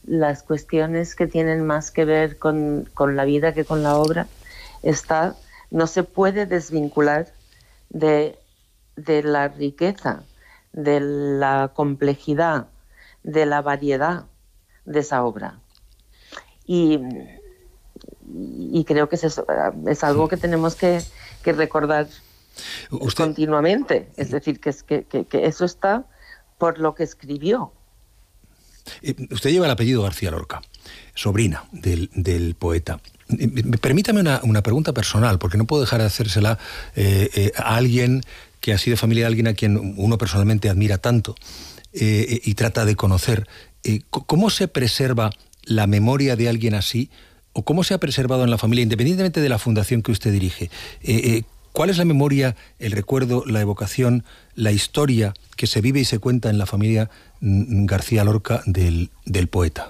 las cuestiones que tienen más que ver con la vida que con la obra, no se puede desvincular de la riqueza, de la complejidad, de la variedad de esa obra. Y creo que es algo que tenemos que recordar continuamente. Es decir, que eso está por lo que escribió. Usted lleva el apellido García Lorca, sobrina del poeta. Permítame una pregunta personal, porque no puedo dejar de hacérsela a alguien que ha sido familia de alguien a quien uno personalmente admira tanto y trata de conocer. ¿Cómo se preserva la memoria de alguien así? ¿O cómo se ha preservado en la familia, independientemente de la fundación que usted dirige? ¿Cuál es la memoria, el recuerdo, la evocación, la historia que se vive y se cuenta en la familia García Lorca del poeta?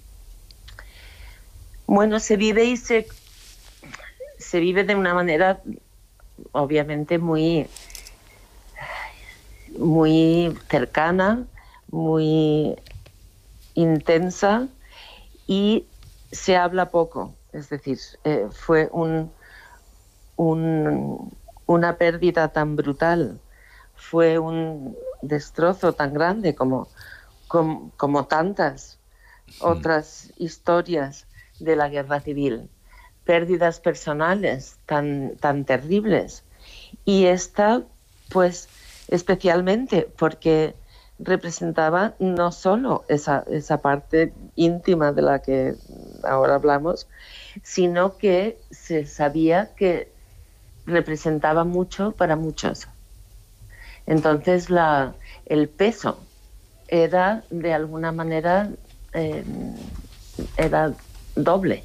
Bueno, se vive y se vive de una manera obviamente muy cercana, muy intensa, y se habla poco. Es decir, fue una pérdida tan brutal, fue un destrozo tan grande como tantas otras historias de la guerra civil, pérdidas personales tan terribles, y esta pues especialmente porque representaba no solo esa parte íntima de la que ahora hablamos, sino que se sabía que representaba mucho para muchos. Entonces el peso era de alguna manera era doble,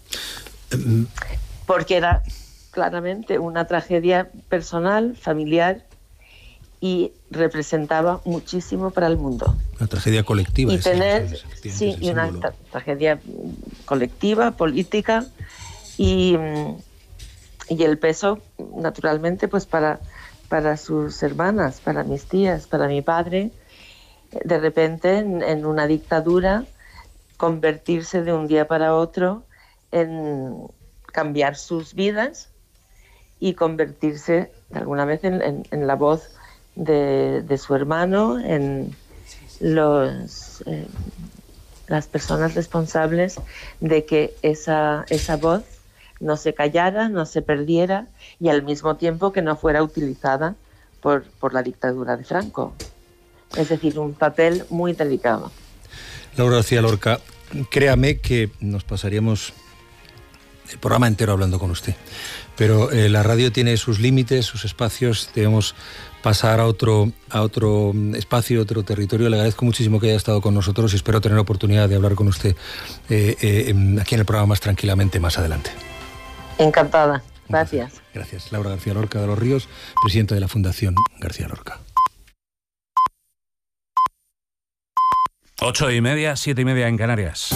porque era claramente una tragedia personal, familiar, y representaba muchísimo para el mundo. Una tragedia colectiva. Y una tragedia colectiva, política, y el peso, naturalmente, pues para sus hermanas, para mis tías, para mi padre, de repente en una dictadura, convertirse de un día para otro en cambiar sus vidas y convertirse de alguna vez en la voz de su hermano, en las personas responsables de que esa voz no se callara, no se perdiera, y al mismo tiempo que no fuera utilizada por la dictadura de Franco. Es decir, un papel muy delicado. Laura García Lorca, créame que nos pasaríamos el programa entero hablando con usted, pero la radio tiene sus límites, sus espacios. Debemos pasar a otro espacio, otro territorio. Le agradezco muchísimo que haya estado con nosotros y espero tener oportunidad de hablar con usted aquí en el programa más tranquilamente más adelante. Encantada. Gracias. Gracias. Laura García Lorca de los Ríos, presidenta de la Fundación García Lorca. 8:30, 7:30 en Canarias.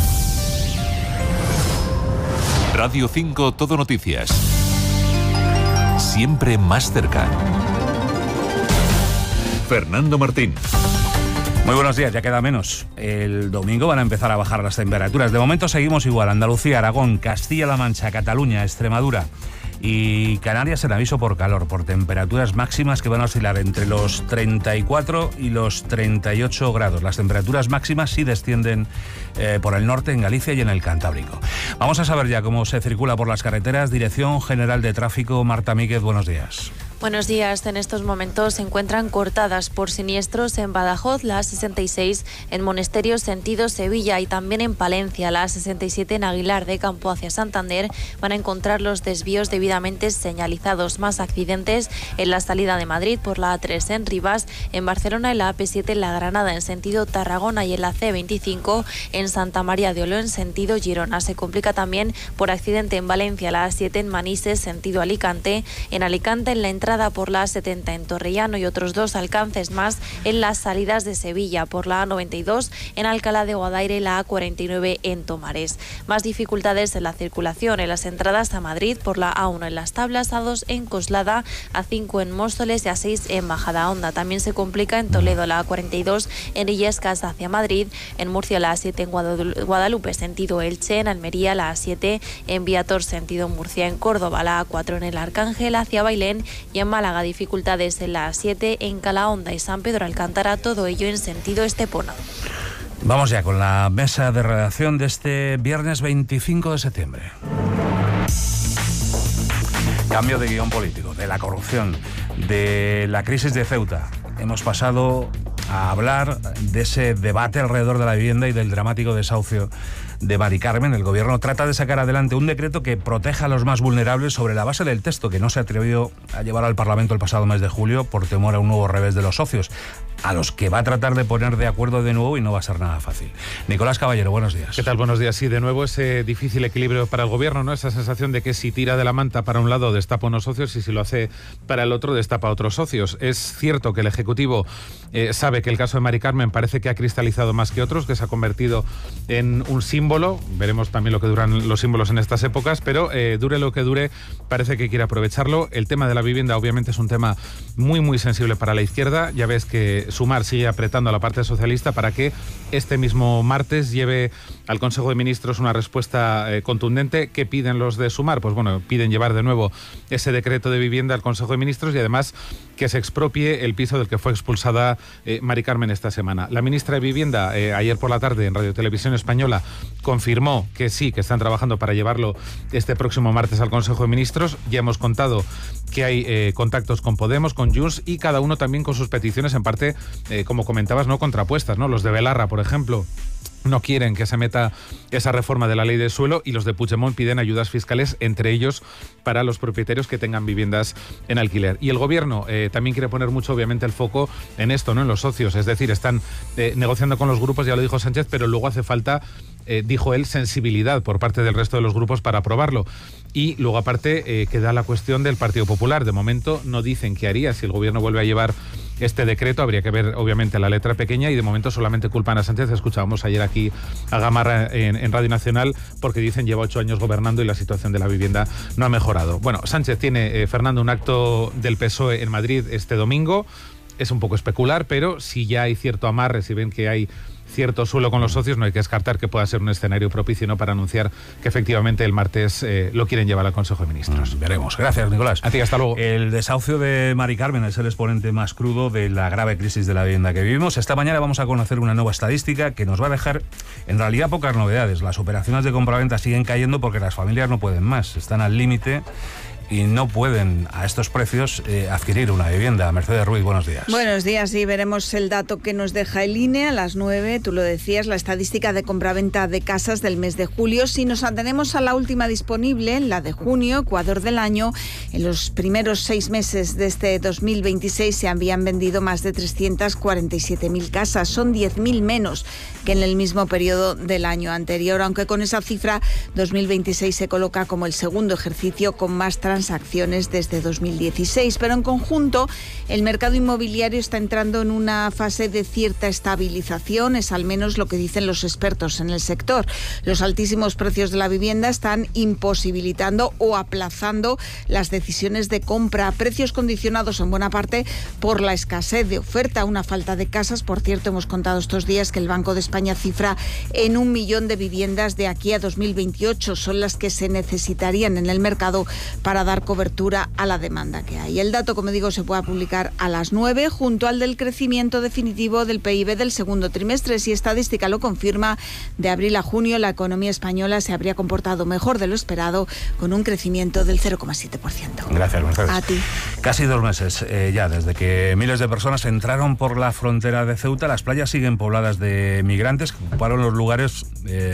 Radio 5 Todo Noticias. Siempre más cerca. Fernando Martín. Muy buenos días, ya queda menos. El domingo van a empezar a bajar las temperaturas. De momento seguimos igual. Andalucía, Aragón, Castilla-La Mancha, Cataluña, Extremadura y Canarias en aviso por calor, por temperaturas máximas que van a oscilar entre los 34 y los 38 grados. Las temperaturas máximas sí descienden por el norte, en Galicia y en el Cantábrico. Vamos a saber ya cómo se circula por las carreteras. Dirección General de Tráfico, Marta Míguez, buenos días. Buenos días. En estos momentos se encuentran cortadas por siniestros en Badajoz, la A66 en Monesterio sentido Sevilla, y también en Palencia, la A67 en Aguilar de Campo hacia Santander. Van a encontrar los desvíos debidamente señalizados. Más accidentes en la salida de Madrid por la A3 en Rivas, en Barcelona en la AP7 en La Granada en sentido Tarragona y en la C25 en Santa María de Oló en sentido Girona. Se complica también por accidente en Valencia la A7 en Manises sentido Alicante, en Alicante en la entrada entrada por la A70 en Torrellano y otros 2 alcances más en las salidas de Sevilla, por la A92 en Alcalá de Guadaira y la A49 en Tomares. Más dificultades en la circulación en las entradas a Madrid por la A1 en Las Tablas, A2 en Coslada, A5 en Móstoles y A6 en Majadahonda. También se complica en Toledo la A42 en Illescas hacia Madrid, en Murcia la A7 en Guadalupe sentido Elche, en Almería la A7 en Viator sentido Murcia, en Córdoba la A4 en el Arcángel hacia Bailén y en Málaga dificultades en la A7 en Calahonda y San Pedro Alcántara, todo ello en sentido Estepona. Vamos ya con la mesa de redacción de este viernes 25 de septiembre. Cambio de guión político, de la corrupción, de la crisis de Ceuta. Hemos pasado a hablar de ese debate alrededor de la vivienda y del dramático desahucio de Mari Carmen. El Gobierno trata de sacar adelante un decreto que proteja a los más vulnerables sobre la base del texto que no se atrevió a llevar al Parlamento el pasado mes de julio por temor a un nuevo revés de los socios, a los que va a tratar de poner de acuerdo de nuevo y no va a ser nada fácil. Nicolás Caballero, buenos días. ¿Qué tal? Buenos días. Sí, de nuevo ese difícil equilibrio para el Gobierno, ¿no? Esa sensación de que si tira de la manta para un lado destapa unos socios y si lo hace para el otro destapa otros socios. Es cierto que el Ejecutivo sabe que el caso de Mari Carmen parece que ha cristalizado más que otros, que se ha convertido en un símbolo. Veremos también lo que duran los símbolos en estas épocas, pero dure lo que dure, parece que quiere aprovecharlo. El tema de la vivienda obviamente es un tema muy, muy sensible para la izquierda. Ya ves que Sumar sigue apretando a la parte socialista para que este mismo martes lleve al Consejo de Ministros una respuesta contundente. ¿Qué piden los de Sumar? Pues bueno, piden llevar de nuevo ese decreto de vivienda al Consejo de Ministros y además que se expropie el piso del que fue expulsada Mari Carmen esta semana. La ministra de Vivienda ayer por la tarde en Radio Televisión Española confirmó que sí, que están trabajando para llevarlo este próximo martes al Consejo de Ministros. Ya hemos contado que hay contactos con Podemos, con Junts y cada uno también con sus peticiones en parte, como comentabas, no contrapuestas, ¿no? Los de Belarra, por ejemplo, no quieren que se meta esa reforma de la ley del suelo y los de Puigdemont piden ayudas fiscales, entre ellos para los propietarios que tengan viviendas en alquiler. Y el Gobierno también quiere poner mucho, obviamente, el foco en esto, ¿no? En los socios. Es decir, están negociando con los grupos, ya lo dijo Sánchez, pero luego hace falta, dijo él, sensibilidad por parte del resto de los grupos para aprobarlo. Y luego, aparte, queda la cuestión del Partido Popular. De momento no dicen qué haría si el Gobierno vuelve a llevar este decreto. Habría que ver, obviamente, la letra pequeña y de momento solamente culpan a Sánchez. Escuchábamos ayer aquí a Gamarra en Radio Nacional porque dicen lleva 8 años gobernando y la situación de la vivienda no ha mejorado. Bueno, Sánchez tiene, Fernando, un acto del PSOE en Madrid este domingo. Es un poco especular, pero si ya hay cierto amarre, si ven que hay cierto suelo con los socios, no hay que descartar que pueda ser un escenario propicio, ¿no?, para anunciar que efectivamente el martes lo quieren llevar al Consejo de Ministros. Veremos. Gracias, Nicolás. A ti, hasta luego. El desahucio de Mari Carmen es el exponente más crudo de la grave crisis de la vivienda que vivimos. Esta mañana vamos a conocer una nueva estadística que nos va a dejar, en realidad, pocas novedades. Las operaciones de compraventa siguen cayendo porque las familias no pueden más, están al límite y no pueden a estos precios adquirir una vivienda. Mercedes Ruiz, buenos días. Buenos días, y veremos el dato que nos deja el INE a las 9, tú lo decías, la estadística de compraventa de casas del mes de julio. Si nos atenemos a la última disponible, la de junio, Ecuador del año, en los primeros 6 meses de este 2026 se habían vendido más de 347.000 casas, son 10.000 menos que en el mismo periodo del año anterior, aunque con esa cifra 2026 se coloca como el segundo ejercicio con más transacciones desde 2016, pero en conjunto el mercado inmobiliario está entrando en una fase de cierta estabilización, es al menos lo que dicen los expertos en el sector. Los altísimos precios de la vivienda están imposibilitando o aplazando las decisiones de compra, precios condicionados en buena parte por la escasez de oferta, una falta de casas. Por cierto, hemos contado estos días que el Banco de España cifra en 1 millón de viviendas de aquí a 2028, son las que se necesitarían en el mercado para dar cobertura a la demanda que hay. El dato, como digo, se puede publicar a las 9, junto al del crecimiento definitivo del PIB del segundo trimestre. Si estadística lo confirma, de abril a junio la economía española se habría comportado mejor de lo esperado, con un crecimiento del 0,7%. Gracias, Mercedes. A ti. Casi 2 meses ya desde que miles de personas entraron por la frontera de Ceuta. Las playas siguen pobladas de migrantes que ocuparon los lugares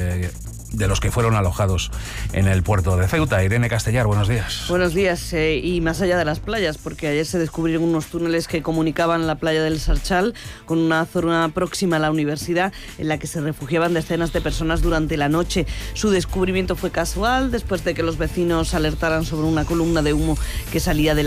de los que fueron alojados en el puerto de Ceuta. Irene Castellar, buenos días. Buenos días, y más allá de las playas, porque ayer se descubrieron unos túneles que comunicaban la playa del Sarchal con una zona próxima a la universidad en la que se refugiaban decenas de personas durante la noche. Su descubrimiento fue casual después de que los vecinos alertaran sobre una columna de humo que salía de la galería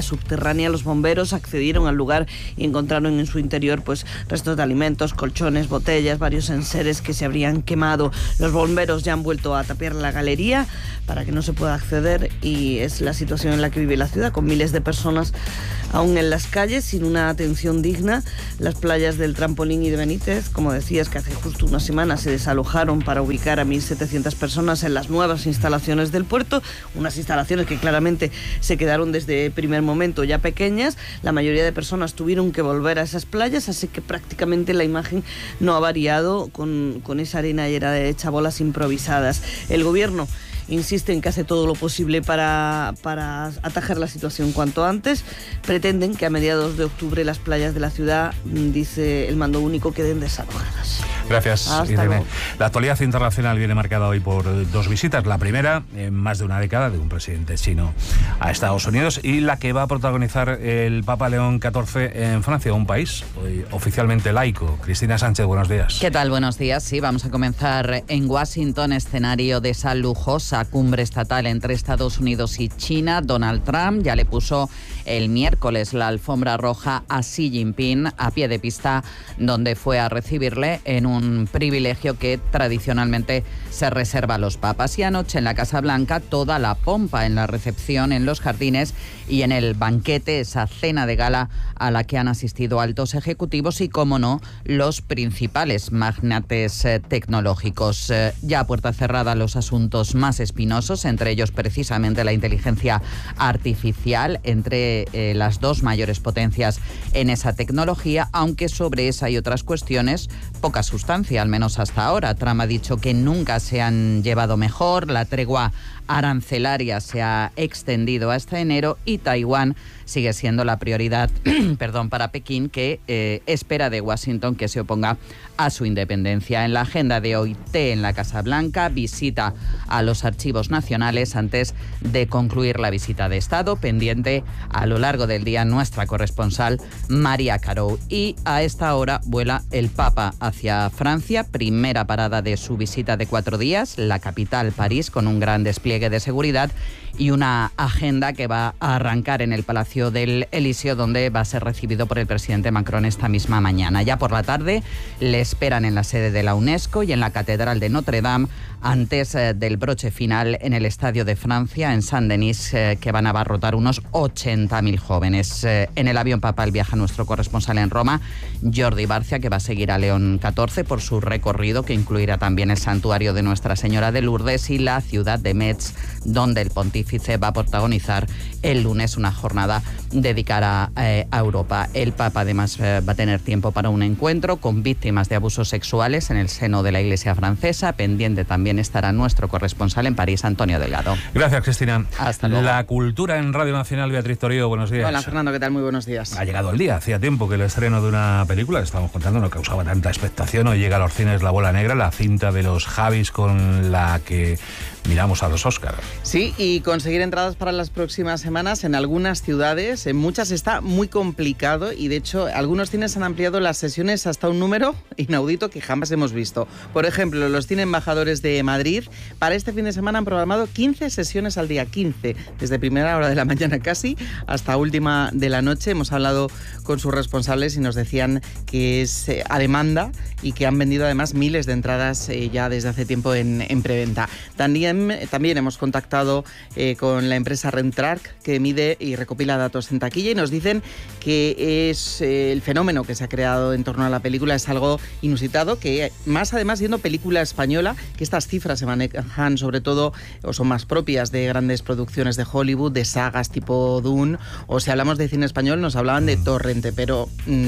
subterránea. Los bomberos accedieron al lugar y encontraron en su interior pues restos de alimentos, colchones, botellas, varios enseres que se habrían quemado. Los bomberos ya han vuelto a tapiar la galería para que no se pueda acceder, y es la situación en la que vive la ciudad, con miles de personas aún en las calles sin una atención digna. Las playas del Trampolín y de Benítez, como decías, que hace justo una semana se desalojaron para ubicar a 1.700 personas en las nuevas instalaciones del puerto, unas instalaciones que claramente se quedaron desde el primer momento ya pequeñas. La mayoría de personas tuvieron que volver a esas playas, así que prácticamente la imagen no ha variado con esa arena llena de chabolas improvisadas. El gobierno insiste en que hace todo lo posible para atajar la situación cuanto antes. Pretenden que a mediados de octubre las playas de la ciudad, dice el mando único, queden desalojadas. Gracias, Irene. La actualidad internacional viene marcada hoy por dos visitas. La primera, en más de una década, de un presidente chino a Estados Unidos, y la que va a protagonizar el Papa León XIV en Francia, un país hoy oficialmente laico. Cristina Sánchez, buenos días. ¿Qué tal? Buenos días. Sí, vamos a comenzar en Washington, escenario de esa lujosa cumbre estatal entre Estados Unidos y China. Donald Trump ya le puso el miércoles la alfombra roja a Xi Jinping a pie de pista, donde fue a recibirle en un privilegio que tradicionalmente se reserva a los papas. Y anoche en la Casa Blanca toda la pompa en la recepción, en los jardines y en el banquete, esa cena de gala a la que han asistido altos ejecutivos y, como no, los principales magnates tecnológicos. Ya a puerta cerrada los asuntos más espinosos, entre ellos precisamente la inteligencia artificial, entre las dos mayores potencias en esa tecnología, aunque sobre esa y otras cuestiones poca sustancia, al menos hasta ahora. Trump ha dicho que nunca se han llevado mejor, la tregua arancelaria se ha extendido hasta enero y Taiwán sigue siendo la prioridad para Pekín, que espera de Washington que se oponga a su independencia. En la agenda de hoy, té en la Casa Blanca, visita a los archivos nacionales antes de concluir la visita de Estado, pendiente a lo largo del día nuestra corresponsal María Carou. Y a esta hora vuela el Papa hacia Francia, primera parada de su visita de 4 días, la capital, París, con un gran despliegue de seguridad y una agenda que va a arrancar en el Palacio del Elíseo, donde va a ser recibido por el presidente Macron esta misma mañana. Ya por la tarde le esperan en la sede de la UNESCO y en la Catedral de Notre Dame, antes del broche final en el Estadio de Francia, en Saint-Denis, que van a abarrotar unos 80.000 jóvenes. En el avión papal viaja nuestro corresponsal en Roma, Jordi Barcia, que va a seguir a León XIV por su recorrido, que incluirá también el santuario de Nuestra Señora de Lourdes y la ciudad de Metz, donde el pontífice va a protagonizar el lunes una jornada dedicada a Europa. El Papa además va a tener tiempo para un encuentro con víctimas de abusos sexuales en el seno de la Iglesia francesa. Pendiente también estará nuestro corresponsal en París, Antonio Delgado. Gracias, Cristina. Hasta luego. La cultura en Radio Nacional, Beatriz Torío, buenos días. Hola, Fernando, ¿qué tal? Muy buenos días. Ha llegado el día, hacía tiempo que el estreno de una película, estamos contando, no causaba tanta expectación. Hoy llega a los cines La Bola Negra, la cinta de los Javis con la que miramos a los Óscar. Sí, y conseguir entradas para las próximas semanas en algunas ciudades, en muchas está muy complicado, y de hecho algunos cines han ampliado las sesiones hasta un número inaudito que jamás hemos visto. Por ejemplo, los Cine Embajadores de Madrid para este fin de semana han programado 15 sesiones al día, 15, desde primera hora de la mañana casi hasta última de la noche. Hemos hablado con sus responsables y nos decían que es a demanda y que han vendido además miles de entradas ya desde hace tiempo en preventa. También hemos contactado con la empresa Rentrack, que mide y recopila datos en taquilla, y nos dicen que es el fenómeno que se ha creado en torno a la película es algo inusitado, que más además siendo película española, que estas cifras se manejan sobre todo o son más propias de grandes producciones de Hollywood, de sagas tipo Dune, o si hablamos de cine español nos hablaban de Torrente, pero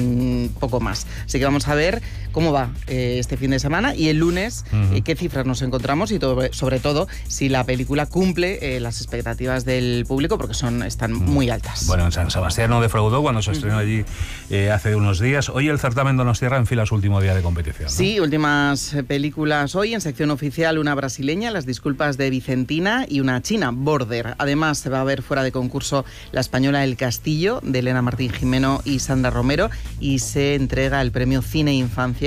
poco más. Así que vamos a ver cómo va este fin de semana y el lunes qué cifras nos encontramos y sobre todo si la película cumple las expectativas del público, porque están muy altas. Bueno, en San Sebastián no defraudó cuando se estrenó allí hace unos días. Hoy el certamen Donostiarra enfila su último día de competición, ¿no? Sí, últimas películas hoy. En sección oficial, una brasileña, Las disculpas de Vicentina, y una china, Border. Además, se va a ver fuera de concurso la española El Castillo, de Elena Martín Jimeno y Sandra Romero, y se entrega el premio Cine Infancia, que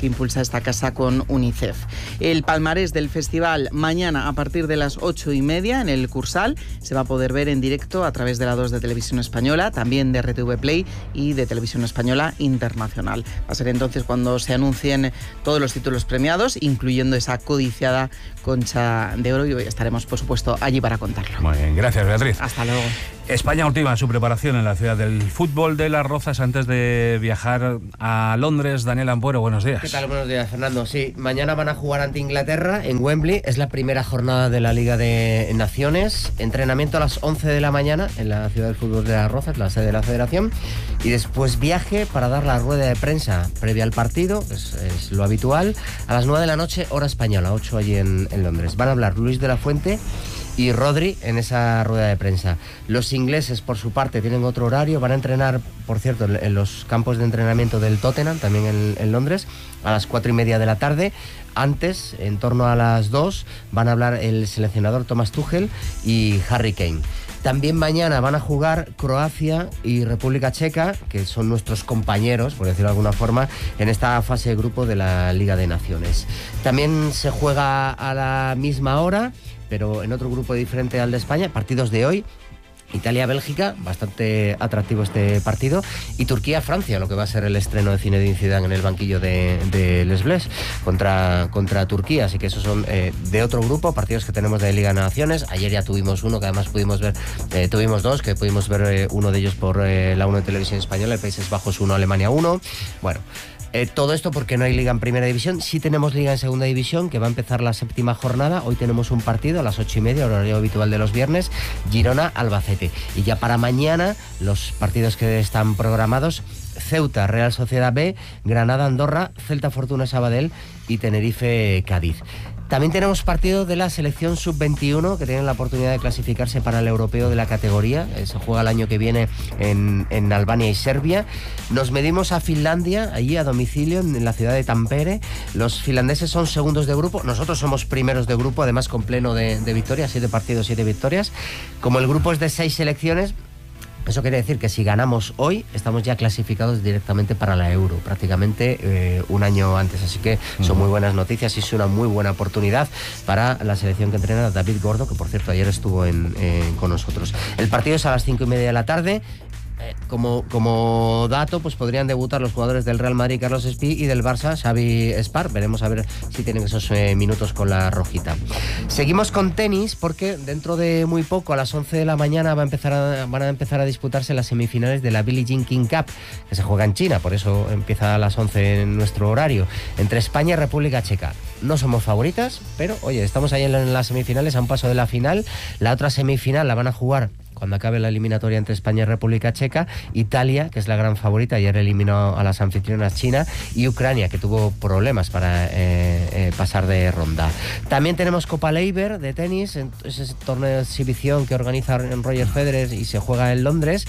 impulsa esta casa con UNICEF. El palmarés del festival mañana a partir de las 8:30 en el Cursal se va a poder ver en directo a través de la 2 de Televisión Española, también de RTV Play y de Televisión Española Internacional. Va a ser entonces cuando se anuncien todos los títulos premiados, incluyendo esa codiciada Concha de Oro, y hoy estaremos, por supuesto, allí para contarlo. Muy bien, gracias, Beatriz. Hasta luego. España ultima su preparación en la ciudad del fútbol de Las Rozas antes de viajar a Londres. Daniel Ampuero, buenos días. ¿Qué tal? Buenos días, Fernando. Sí, mañana van a jugar ante Inglaterra en Wembley. Es la primera jornada de la Liga de Naciones. Entrenamiento a las 11 de la mañana en la ciudad del fútbol de Las Rozas, la sede de la Federación. Y después viaje para dar la rueda de prensa previa al partido, es lo habitual, a las 9 de la noche, hora española, 8 allí en Londres. Van a hablar Luis de la Fuente y Rodri en esa rueda de prensa. Los ingleses, por su parte, tienen otro horario. Van a entrenar, por cierto, en los campos de entrenamiento del Tottenham, también en Londres, a las 4:30 de la tarde. Antes, en torno a las 2, van a hablar el seleccionador Thomas Tuchel y Harry Kane. También mañana van a jugar Croacia y República Checa, que son nuestros compañeros, por decirlo de alguna forma, en esta fase de grupo de la Liga de Naciones. También se juega a la misma hora, pero en otro grupo diferente al de España, partidos de hoy. Italia-Bélgica, bastante atractivo este partido, y Turquía-Francia, lo que va a ser el estreno de Zinedine Zidane en el banquillo de Les Bleus contra Turquía, así que esos son de otro grupo, partidos que tenemos de Liga de Naciones. Ayer ya tuvimos uno que además pudimos ver, tuvimos dos, que pudimos ver uno de ellos por la 1 de Televisión Española, el Países Bajos 1, Alemania 1, bueno. Todo esto porque no hay Liga en Primera División. Sí tenemos Liga en Segunda División, que va a empezar la 7ª jornada. Hoy tenemos un partido a las 8:30, horario habitual de los viernes, Girona-Albacete. Y ya para mañana, los partidos que están programados: Ceuta, Real Sociedad B, Granada-Andorra, Celta-Fortuna-Sabadell y Tenerife-Cádiz. También tenemos partido de la selección sub-21, que tienen la oportunidad de clasificarse para el europeo de la categoría. Se juega el año que viene en Albania y Serbia. Nos medimos a Finlandia, allí a domicilio, en la ciudad de Tampere. Los finlandeses son segundos de grupo. Nosotros somos primeros de grupo, además con pleno de victorias, 7 partidos, 7 victorias. Como el grupo es de 6 selecciones, eso quiere decir que si ganamos hoy, estamos ya clasificados directamente para la Euro, prácticamente un año antes. Así que son muy buenas noticias y es una muy buena oportunidad para la selección que entrena David Gordo, que por cierto ayer estuvo con nosotros. El partido es a las 5:30 de la tarde. Como dato, pues podrían debutar los jugadores del Real Madrid, Carlos Espí, y del Barça, Xavi Espar. Veremos a ver si tienen esos minutos con la rojita. Seguimos con tenis, porque dentro de muy poco, a las 11 de la mañana, van a empezar a disputarse las semifinales de la Billie Jean King Cup, que se juega en China, por eso empieza a las 11 en nuestro horario, entre España y República Checa. No somos favoritas, pero oye, estamos ahí en las semifinales, a un paso de la final. La otra semifinal la van a jugar cuando acabe la eliminatoria entre España y República Checa, Italia, que es la gran favorita, ayer eliminó a las anfitrionas China, y Ucrania, que tuvo problemas para pasar de ronda. También tenemos Copa Leiber de tenis, ese torneo de exhibición que organiza Roger Federer y se juega en Londres,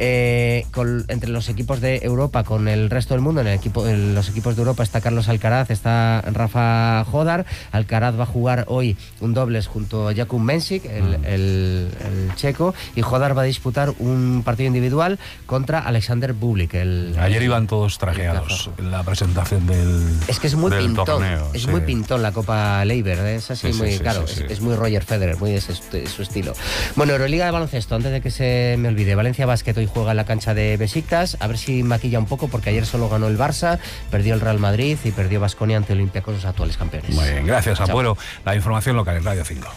entre los equipos de Europa con el resto del mundo. En los equipos de Europa está Carlos Alcaraz, está Rafa Jodar. Alcaraz va a jugar hoy un dobles junto a Jakub Mensik, el checo, y Jodar va a disputar un partido individual contra Alexander Bublik. Ayer iban todos trajeados en la presentación del Es que es muy pintón, torneo, es muy pintón la Copa Leiber, es así, claro, sí. Es muy Roger Federer, muy de su estilo. Bueno, Euroliga de baloncesto, antes de que se me olvide, Valencia Basket hoy juega en la cancha de Besiktas, a ver si maquilla un poco, porque ayer solo ganó el Barça, perdió el Real Madrid y perdió Baskonia ante Olympiacos, los actuales campeones. Muy bien, gracias, Apuero. La información local en Radio 5.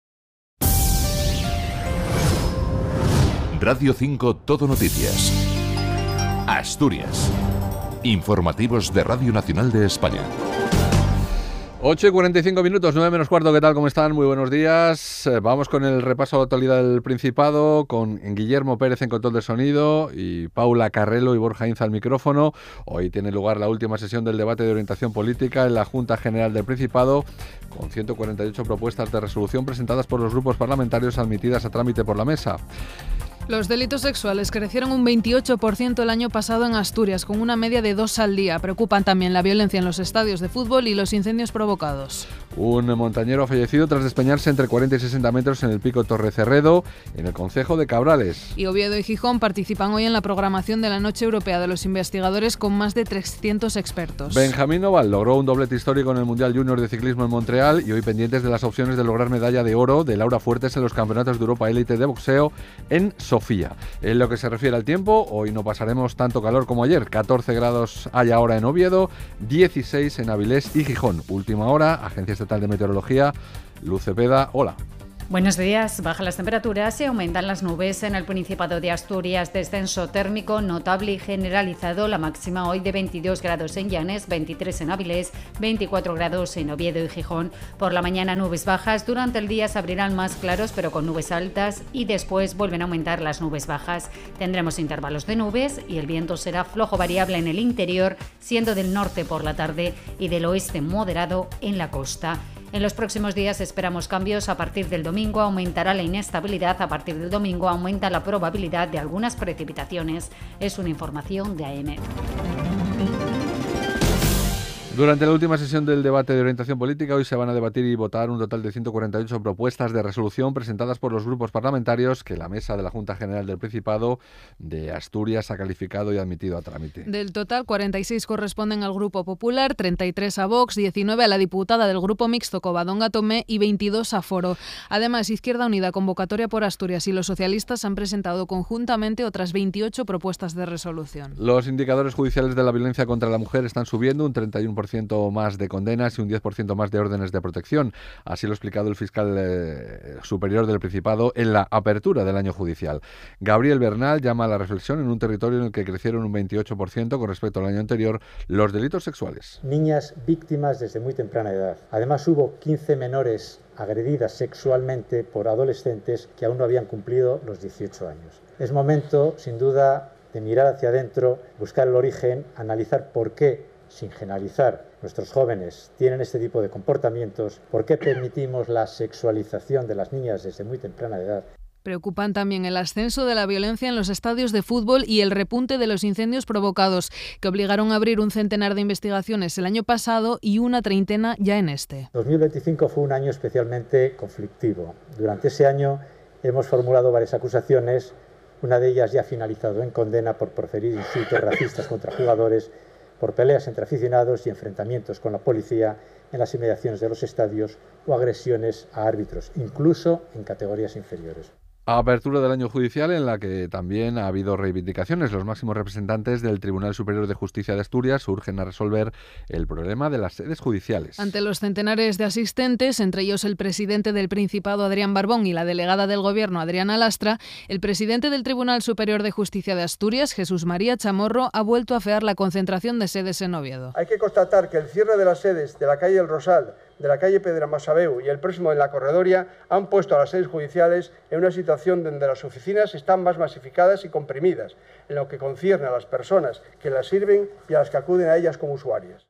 Radio 5 Todo Noticias. Asturias. Informativos de Radio Nacional de España. 8:45, 9 menos cuarto. ¿Qué tal? ¿Cómo están? Muy buenos días. Vamos con el repaso a la actualidad del Principado, con Guillermo Pérez en control de sonido y Paula Carrelo y Borja Inza al micrófono. Hoy tiene lugar la última sesión del debate de orientación política en la Junta General del Principado, con 148 propuestas de resolución presentadas por los grupos parlamentarios admitidas a trámite por la mesa. Los delitos sexuales crecieron un 28% el año pasado en Asturias, con una media de 2 al día. Preocupan también la violencia en los estadios de fútbol y los incendios provocados. Un montañero ha fallecido tras despeñarse entre 40 y 60 metros en el pico Torrecerredo, en el concejo de Cabrales. Y Oviedo y Gijón participan hoy en la programación de la Noche Europea de los Investigadores con más de 300 expertos. Benjamín Noval logró un doblete histórico en el Mundial Junior de Ciclismo en Montreal y hoy pendientes de las opciones de lograr medalla de oro de Laura Fuertes en los Campeonatos de Europa Élite de Boxeo en Sofía. En lo que se refiere al tiempo, hoy no pasaremos tanto calor como ayer. 14 grados hay ahora en Oviedo, 16 en Avilés y Gijón. Última hora, Agencia Estatal de Meteorología, Luz Cepeda, hola. Buenos días. Bajan las temperaturas y aumentan las nubes en el Principado de Asturias. Descenso térmico notable y generalizado. La máxima hoy de 22 grados en Llanes, 23 en Avilés, 24 grados en Oviedo y Gijón. Por la mañana nubes bajas. Durante el día se abrirán más claros pero con nubes altas y después vuelven a aumentar las nubes bajas. Tendremos intervalos de nubes y el viento será flojo variable en el interior, siendo del norte por la tarde y del oeste moderado en la costa. En los próximos días esperamos cambios. A partir del domingo aumentará la inestabilidad. A partir del domingo aumenta la probabilidad de algunas precipitaciones. Es una información de AM. Durante la última sesión del debate de orientación política, hoy se van a debatir y votar un total de 148 propuestas de resolución presentadas por los grupos parlamentarios que la Mesa de la Junta General del Principado de Asturias ha calificado y admitido a trámite. Del total, 46 corresponden al Grupo Popular, 33 a Vox, 19 a la diputada del Grupo Mixto Covadonga Tomé y 22 a Foro. Además, Izquierda Unida, Convocatoria por Asturias y los socialistas han presentado conjuntamente otras 28 propuestas de resolución. Los indicadores judiciales de la violencia contra la mujer están subiendo, un 31% más de condenas y un 10% más de órdenes de protección. Así lo ha explicado el fiscal superior del Principado en la apertura del año judicial. Gabriel Bernal llama a la reflexión en un territorio en el que crecieron un 28% con respecto al año anterior los delitos sexuales. Niñas víctimas desde muy temprana edad. Además hubo 15 menores agredidas sexualmente por adolescentes que aún no habían cumplido los 18 años. Es momento, sin duda, de mirar hacia adentro, buscar el origen, analizar por qué, sin generalizar, nuestros jóvenes tienen este tipo de comportamientos, por qué permitimos la sexualización de las niñas desde muy temprana edad. Preocupan también el ascenso de la violencia en los estadios de fútbol y el repunte de los incendios provocados, que obligaron a abrir un centenar de investigaciones el año pasado y una treintena ya en este. 2025 fue un año especialmente conflictivo. Durante ese año hemos formulado varias acusaciones, una de ellas ya ha finalizado en condena por proferir insultos racistas contra jugadores, por peleas entre aficionados y enfrentamientos con la policía en las inmediaciones de los estadios o agresiones a árbitros, incluso en categorías inferiores. Apertura del año judicial en la que también ha habido reivindicaciones. Los máximos representantes del Tribunal Superior de Justicia de Asturias urgen a resolver el problema de las sedes judiciales. Ante los centenares de asistentes, entre ellos el presidente del Principado, Adrián Barbón, y la delegada del Gobierno, Adriana Lastra, el presidente del Tribunal Superior de Justicia de Asturias, Jesús María Chamorro, ha vuelto a afear la concentración de sedes en Oviedo. Hay que constatar que el cierre de las sedes de la calle El Rosal, de la calle Pedra Masabeu y el próximo de la Corredoria han puesto a las sedes judiciales en una situación donde las oficinas están más masificadas y comprimidas, en lo que concierne a las personas que las sirven y a las que acuden a ellas como usuarias.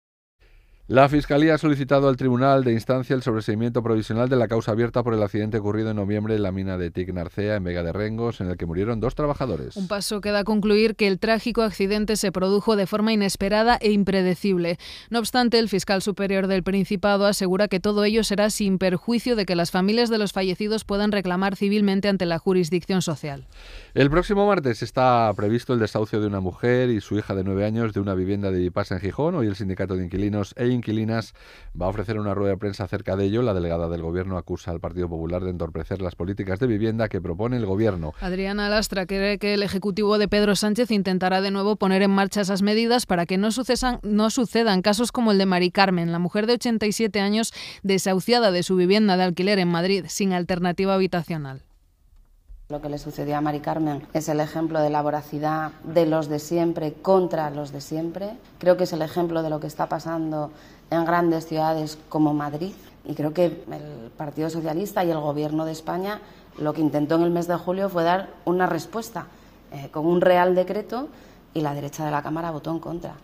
La Fiscalía ha solicitado al Tribunal de Instancia el sobreseimiento provisional de la causa abierta por el accidente ocurrido en noviembre en la mina de TIC Narcea, en Vega de Rengos, en el que murieron 2 trabajadores. Un paso que da a concluir que el trágico accidente se produjo de forma inesperada e impredecible. No obstante, el fiscal superior del Principado asegura que todo ello será sin perjuicio de que las familias de los fallecidos puedan reclamar civilmente ante la jurisdicción social. El próximo martes está previsto el desahucio de una mujer y su hija de 9 años de una vivienda de Vipasa en Gijón. Hoy el Sindicato de Inquilinos e Inquilinas va a ofrecer una rueda de prensa acerca de ello. La delegada del Gobierno acusa al Partido Popular de entorpecer las políticas de vivienda que propone el Gobierno. Adriana Lastra cree que el Ejecutivo de Pedro Sánchez intentará de nuevo poner en marcha esas medidas para que no sucedan casos como el de Mari Carmen, la mujer de 87 años desahuciada de su vivienda de alquiler en Madrid sin alternativa habitacional. Lo que le sucedió a Mari Carmen es el ejemplo de la voracidad de los de siempre contra los de siempre. Creo que es el ejemplo de lo que está pasando en grandes ciudades como Madrid. Y creo que el Partido Socialista y el Gobierno de España lo que intentó en el mes de julio fue dar una respuesta con un real decreto y la derecha de la Cámara votó en contra.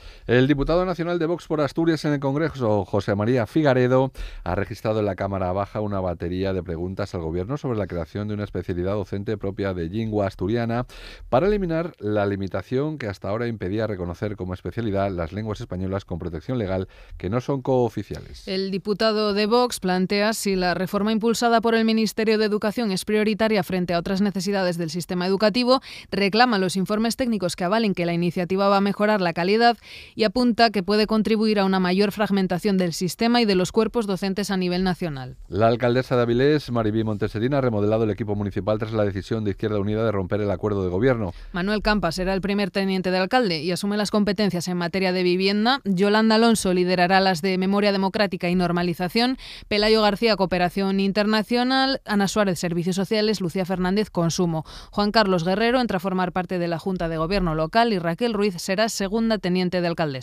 El diputado nacional de Vox por Asturias en el Congreso, José María Figaredo, ha registrado en la Cámara Baja una batería de preguntas al Gobierno sobre la creación de una especialidad docente propia de lengua asturiana para eliminar la limitación que hasta ahora impedía reconocer como especialidad las lenguas españolas con protección legal que no son cooficiales. El diputado de Vox plantea si la reforma impulsada por el Ministerio de Educación es prioritaria frente a otras necesidades del sistema educativo, reclama los informes técnicos que avalen que la iniciativa va a mejorar la calidad y apunta que puede contribuir a una mayor fragmentación del sistema y de los cuerpos docentes a nivel nacional. La alcaldesa de Avilés, Maribí Monteserina, ha remodelado el equipo municipal tras la decisión de Izquierda Unida de romper el acuerdo de gobierno. Manuel Campas será el primer teniente de alcalde y asume las competencias en materia de vivienda. Yolanda Alonso liderará las de Memoria Democrática y Normalización. Pelayo García, Cooperación Internacional. Ana Suárez, Servicios Sociales. Lucía Fernández, Consumo. Juan Carlos Guerrero entra a formar parte de la Junta de Gobierno local y Raquel Ruiz será segunda teniente de alcaldesa.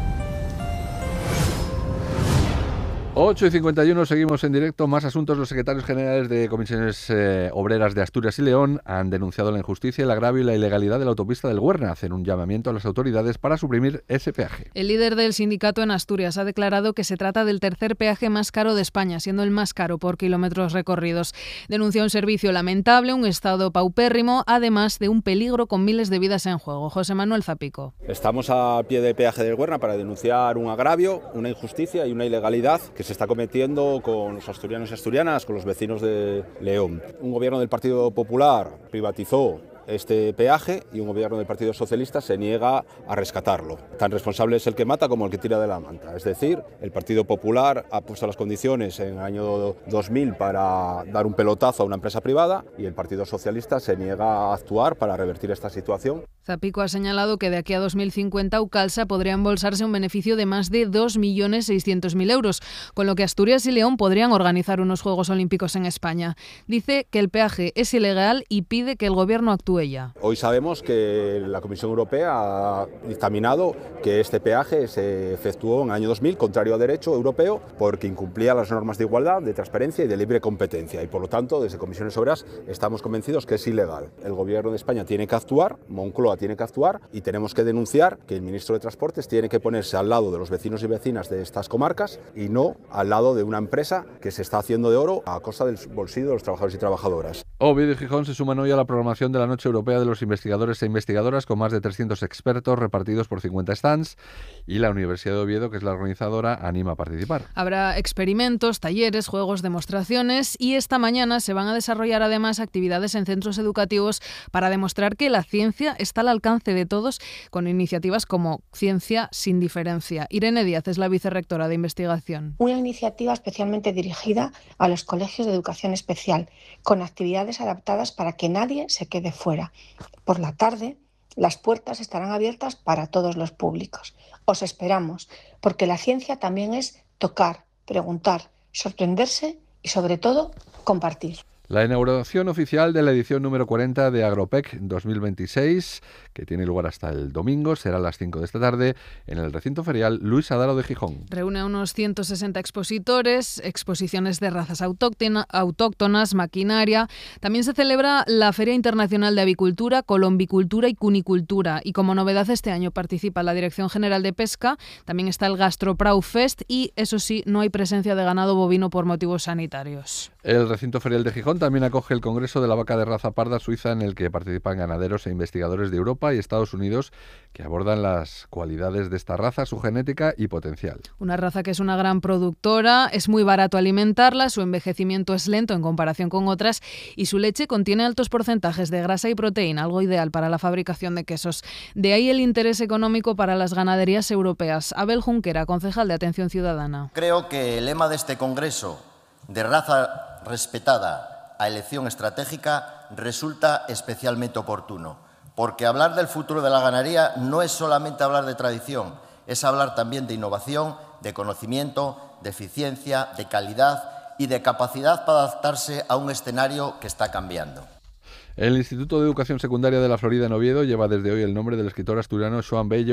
8:51, seguimos en directo. Más asuntos. Los secretarios generales de comisiones obreras de Asturias y León han denunciado la injusticia, el agravio y la ilegalidad de la autopista del Huerna. Hacen un llamamiento a las autoridades para suprimir ese peaje. El líder del sindicato en Asturias ha declarado que se trata del tercer peaje más caro de España, siendo el más caro por kilómetros recorridos. Denuncia un servicio lamentable, un estado paupérrimo, además de un peligro con miles de vidas en juego. José Manuel Zapico. Estamos a pie del peaje del Huerna para denunciar un agravio, una injusticia y una ilegalidad que se está cometiendo con los asturianos y asturianas, con los vecinos de León. Un gobierno del Partido Popular privatizó este peaje y un gobierno del Partido Socialista se niega a rescatarlo. Tan responsable es el que mata como el que tira de la manta. Es decir, el Partido Popular ha puesto las condiciones en el año 2000 para dar un pelotazo a una empresa privada y el Partido Socialista se niega a actuar para revertir esta situación. Zapico ha señalado que de aquí a 2050 Ucalsa podría embolsarse un beneficio de más de 2.600.000 euros, con lo que Asturias y León podrían organizar unos Juegos Olímpicos en España. Dice que el peaje es ilegal y pide que el gobierno actúe ya. Hoy sabemos que la Comisión Europea ha dictaminado que este peaje se efectuó en el año 2000 contrario a derecho europeo porque incumplía las normas de igualdad, de transparencia y de libre competencia y por lo tanto desde Comisiones Obreras estamos convencidos que es ilegal. El gobierno de España tiene que actuar, Moncloa tiene que actuar y tenemos que denunciar que el ministro de Transportes tiene que ponerse al lado de los vecinos y vecinas de estas comarcas y no al lado de una empresa que se está haciendo de oro a costa del bolsillo de los trabajadores y trabajadoras. Oviedo y Gijón se suman hoy a la programación de la Noche Europea de los Investigadores e Investigadoras con más de 300 expertos repartidos por 50 stands y la Universidad de Oviedo, que es la organizadora, anima a participar. Habrá experimentos, talleres, juegos, demostraciones y esta mañana se van a desarrollar además actividades en centros educativos para demostrar que la ciencia está al alcance de todos con iniciativas como Ciencia sin Diferencia. Irene Díaz es la vicerrectora de investigación. Una iniciativa especialmente dirigida a los colegios de educación especial, con actividades adaptadas para que nadie se quede fuera. Por la tarde, las puertas estarán abiertas para todos los públicos. Os esperamos, porque la ciencia también es tocar, preguntar, sorprenderse y, sobre todo, compartir. La inauguración oficial de la edición número 40 de Agropec 2026, que tiene lugar hasta el domingo, será a las 5 de esta tarde en el recinto ferial Luis Adaro de Gijón. Reúne a unos 160 expositores, exposiciones de razas autóctonas, maquinaria. También se celebra la Feria Internacional de Avicultura, Colombicultura y Cunicultura. Y como novedad este año participa la Dirección General de Pesca, también está el Gastroprau Fest y, eso sí, no hay presencia de ganado bovino por motivos sanitarios. El recinto ferial de Gijón también acoge el Congreso de la Vaca de Raza Parda Suiza, en el que participan ganaderos e investigadores de Europa y Estados Unidos que abordan las cualidades de esta raza, su genética y potencial. Una raza que es una gran productora, es muy barato alimentarla, su envejecimiento es lento en comparación con otras y su leche contiene altos porcentajes de grasa y proteína, algo ideal para la fabricación de quesos. De ahí el interés económico para las ganaderías europeas. Abel Junquera, concejal de Atención Ciudadana. Creo que el lema de este Congreso, de raza respetada a elección estratégica, resulta especialmente oportuno, porque hablar del futuro de la ganadería no es solamente hablar de tradición, es hablar también de innovación, de conocimiento, de eficiencia, de calidad y de capacidad para adaptarse a un escenario que está cambiando. El Instituto de Educación Secundaria de la Florida en Oviedo lleva desde hoy el nombre del escritor asturiano Xoán Bello,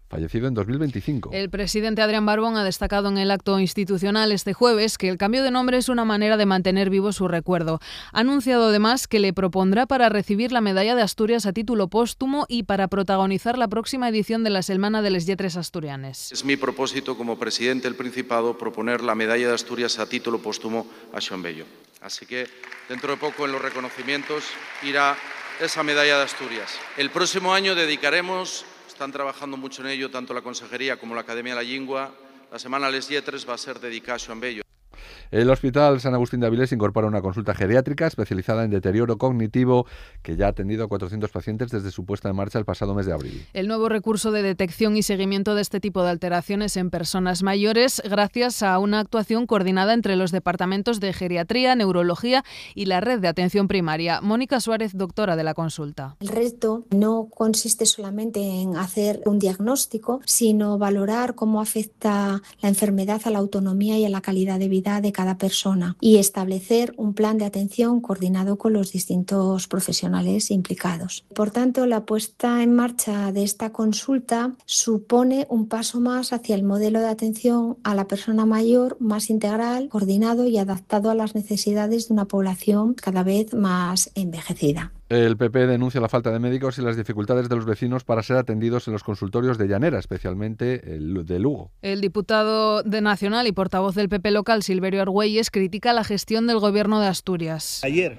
fallecido en 2025. El presidente Adrián Barbón ha destacado en el acto institucional este jueves que el cambio de nombre es una manera de mantener vivo su recuerdo. Ha anunciado además que le propondrá para recibir la Medalla de Asturias a título póstumo y para protagonizar la próxima edición de la Setmana de les Lletres Asturianes. Es mi propósito como presidente del Principado proponer la Medalla de Asturias a título póstumo a Xoán Bello. Así que dentro de poco en los reconocimientos irá esa Medalla de Asturias. El próximo año dedicaremos, están trabajando mucho en ello tanto la Consejería como la Academia de la Lingua, la Setmana les Lletres va a ser dedicada a Xoán Bello. El Hospital San Agustín de Avilés incorpora una consulta geriátrica especializada en deterioro cognitivo que ya ha atendido a 400 pacientes desde su puesta en marcha el pasado mes de abril. El nuevo recurso de detección y seguimiento de este tipo de alteraciones en personas mayores gracias a una actuación coordinada entre los departamentos de geriatría, neurología y la red de atención primaria. Mónica Suárez, doctora de la consulta. El reto no consiste solamente en hacer un diagnóstico, sino valorar cómo afecta la enfermedad a la autonomía y a la calidad de vida de cada persona y establecer un plan de atención coordinado con los distintos profesionales implicados. Por tanto, la puesta en marcha de esta consulta supone un paso más hacia el modelo de atención a la persona mayor más integral, coordinado y adaptado a las necesidades de una población cada vez más envejecida. El PP denuncia la falta de médicos y las dificultades de los vecinos para ser atendidos en los consultorios de Llanera, especialmente el de Lugo. El diputado de Nacional y portavoz del PP local, Silverio Argüelles, critica la gestión del Gobierno de Asturias. Ayer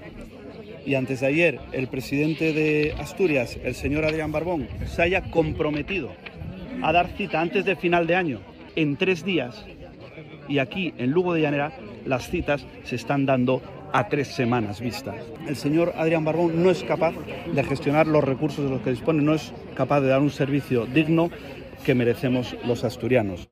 y antes de ayer, el presidente de Asturias, el señor Adrián Barbón, se haya comprometido a dar cita antes de final de año, en 3 días, y aquí, en Lugo de Llanera, las citas se están dando a 3 semanas vista. El señor Adrián Barbón no es capaz de gestionar los recursos de los que dispone, no es capaz de dar un servicio digno que merecemos los asturianos.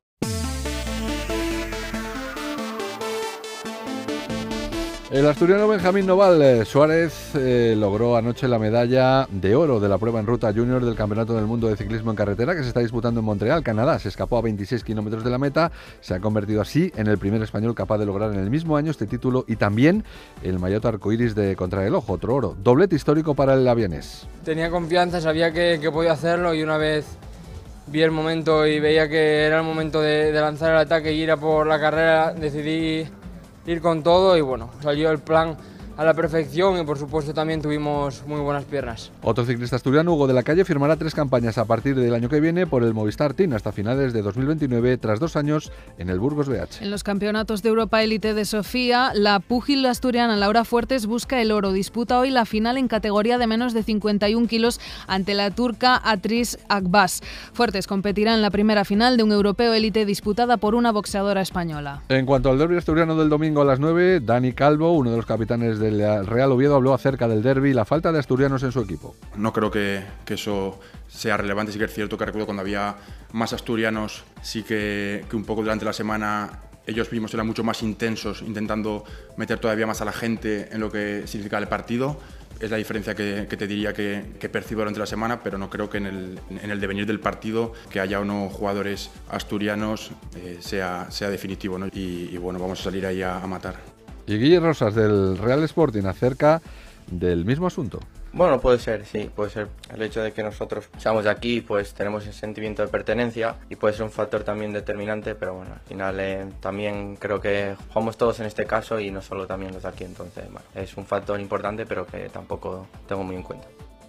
El asturiano Benjamín Noval Suárez logró anoche la medalla de oro de la prueba en ruta junior del Campeonato del Mundo de Ciclismo en Carretera que se está disputando en Montreal, Canadá. Se escapó a 26 kilómetros de la meta, se ha convertido así en el primer español capaz de lograr en el mismo año este título y también el maillot arcoíris de contrarreloj, otro oro. Doblete histórico para el avianés. Tenía confianza, sabía que podía hacerlo y una vez vi el momento y veía que era el momento de lanzar el ataque y ir a por la carrera, decidí ir con todo y bueno, salió el plan a la perfección y por supuesto también tuvimos muy buenas piernas. Otro ciclista asturiano, Hugo de la Calle, firmará 3 campañas a partir del año que viene por el Movistar Team hasta finales de 2029 tras 2 años en el Burgos BH. En los campeonatos de Europa Élite de Sofía, la púgil asturiana Laura Fuertes busca el oro. Disputa hoy la final en categoría de menos de 51 kilos ante la turca Atris Akbas. Fuertes competirá en la primera final de un europeo élite disputada por una boxeadora española. En cuanto al derbi asturiano del domingo a las 9, Dani Calvo, uno de los capitanes del Real Oviedo, habló acerca del derbi y la falta de asturianos en su equipo. No creo que eso sea relevante. Sí que es cierto que recuerdo cuando había más asturianos, sí que un poco durante la semana ellos mismos eran mucho más intensos, intentando meter todavía más a la gente en lo que significa el partido. Es la diferencia que te diría que percibo durante la semana, pero no creo que en el devenir del partido que haya o no jugadores asturianos sea definitivo, ¿no? Y bueno, vamos a salir ahí a matar. Y Guille Rosas del Real Sporting acerca del mismo asunto. Bueno, puede ser, sí, puede ser. El hecho de que nosotros seamos de aquí, pues tenemos ese sentimiento de pertenencia y puede ser un factor también determinante, pero bueno, al final también creo que jugamos todos en este caso y no solo también los de aquí, entonces bueno, es un factor importante, pero que tampoco tengo muy en cuenta.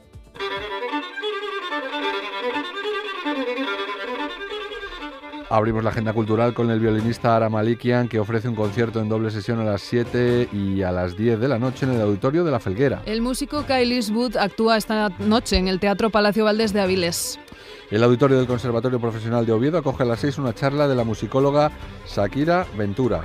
Abrimos la agenda cultural con el violinista Ara Malikian, que ofrece un concierto en doble sesión a las 7 y a las 10 de la noche en el Auditorio de la Felguera. El músico Kyle Eastwood actúa esta noche en el Teatro Palacio Valdés de Avilés. El Auditorio del Conservatorio Profesional de Oviedo acoge a las 6 una charla de la musicóloga Shakira Ventura.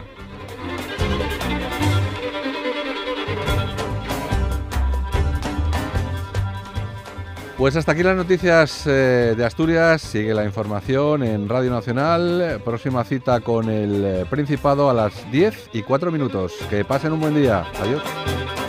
Pues hasta aquí las noticias de Asturias. Sigue la información en Radio Nacional. Próxima cita con el Principado a las 10:04. Que pasen un buen día. Adiós.